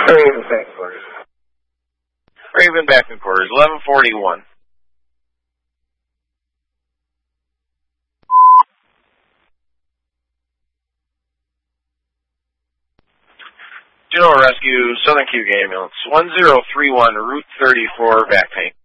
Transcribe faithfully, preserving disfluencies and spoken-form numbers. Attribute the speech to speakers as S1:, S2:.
S1: Raven back in quarters.
S2: Raven back in quarters, eleven forty-one. General Rescue, Southern Cube Ambulance, one zero three one, Route thirty-four, back pain.